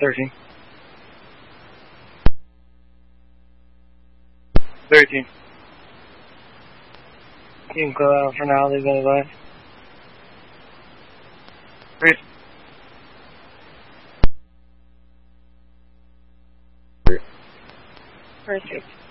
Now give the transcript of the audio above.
13. 13. You can go out for now, leave it alive. 3. Perfect.